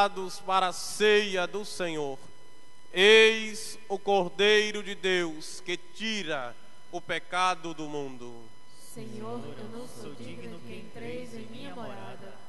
para a ceia do Senhor. Eis o Cordeiro de Deus que tira o pecado do mundo. Senhor, eu não sou digno que entreis em minha morada,